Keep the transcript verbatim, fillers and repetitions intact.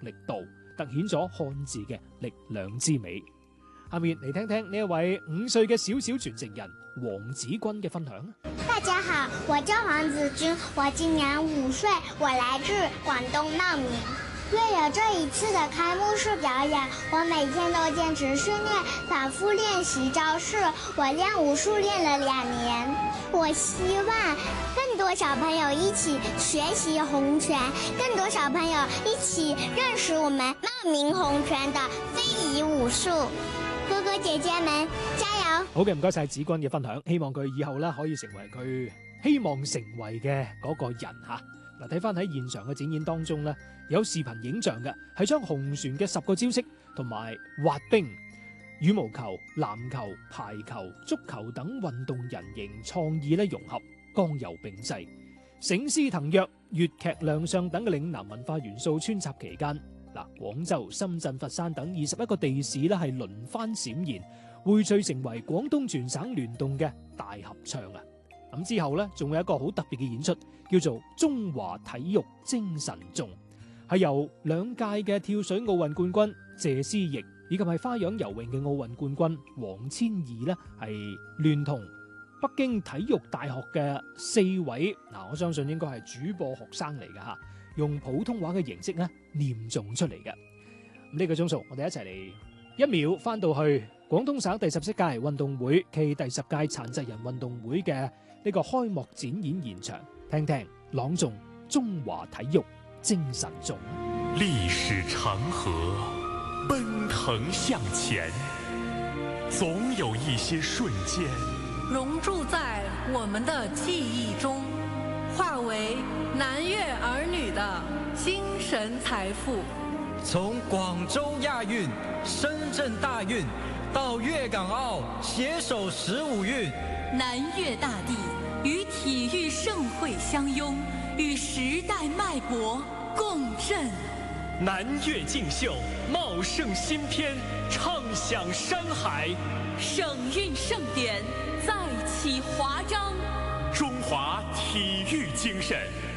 力度，凸顯咗漢字嘅力量之美。下面嚟聽聽呢一位五歲嘅小小傳承人黃子君嘅分享。 大家好，我叫黃子君，我今年五歲，我來自廣東鬧明。為了這一次的開幕式表演，我每天都堅持訓練，反覆練習招式。我練武術練了兩年。我希望更多小朋友一起學習洪拳，更多小朋友一起認識我們鬧明洪拳的非遺武術。哥哥姐姐們加油！ 好嘅，唔該晒子君嘅分享，希望佢以後咧可以成為佢希望成為嘅嗰個人吓。嗱，睇翻喺現場嘅展演當中咧，有視頻影像嘅，係將洪拳嘅十個招式同埋滑冰、羽毛球、籃球、排球、足球等運動人形創意咧融合，剛柔並濟，醒獅騰躍、粵劇亮相等嘅嶺南文化元素穿插期間，嗱，廣州、深圳、佛山等二十一個地市咧係輪番閃現，匯聚成為廣東全省聯動嘅大合唱啊！咁之後咧，仲有一個好特別嘅演出，叫做中華體育精神頌，係由兩屆嘅跳水奧運冠軍謝思埸以及係花樣游泳嘅奧運冠軍黃千儀咧，係聯同北京體育大學嘅四位嗱，我相信應該係主播學生嚟㗎吓，用普通話嘅形式咧念誦出嚟嘅。咁呢個鐘數，我哋一齊嚟一秒翻到去廣東省第十七屆運動會暨第十屆殘疾人運動會嘅呢個開幕展演現場，聽聽朗誦中華體育精神頌。 歷史長河奔騰向前，總有一些瞬間融入在我們的記憶中，化為南粵兒女的精神財富。 從廣州亞運、深圳大運到粵港澳攜手十五運， 南粵大地與體育盛會相擁，與時代脈搏共振。 南粵競秀，茂盛新篇，唱響山海。 省運盛典，再起華章。 中華體育精神。